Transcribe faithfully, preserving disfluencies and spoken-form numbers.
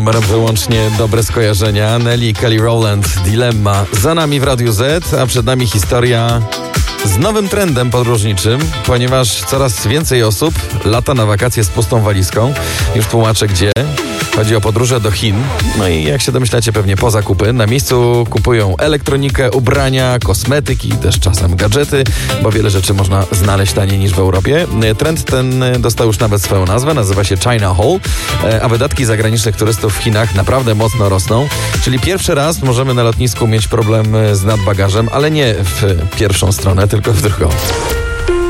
Numerem wyłącznie dobre skojarzenia. Nelly i Kelly Rowland, Dilemma. Za nami w Radiu Z, a przed nami historia z nowym trendem podróżniczym, ponieważ coraz więcej osób lata na wakacje z pustą walizką. Już tłumaczę gdzie. Chodzi o podróże do Chin. No i jak się domyślacie, pewnie po zakupy. Na miejscu kupują elektronikę, ubrania, kosmetyki, też czasem gadżety, bo wiele rzeczy można znaleźć taniej niż w Europie. Trend ten dostał już nawet swoją nazwę, nazywa się China Haul, a wydatki zagranicznych turystów w Chinach naprawdę mocno rosną. Czyli pierwszy raz możemy na lotnisku mieć problem z nadbagażem, ale nie w pierwszą stronę, tylko w drugą.